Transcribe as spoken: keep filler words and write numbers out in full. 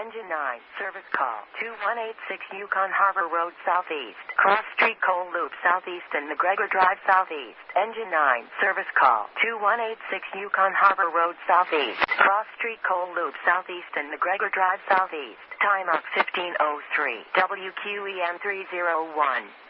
Engine nine, service call two one eight six Yukon Harbor Road Southeast, Cross Street Cole Loop Southeast and McGregor Drive Southeast. Engine nine, service call two one eight six Yukon Harbor Road Southeast, Cross Street Cole Loop Southeast and McGregor Drive Southeast. Time up fifteen oh three, W Q E M three oh one.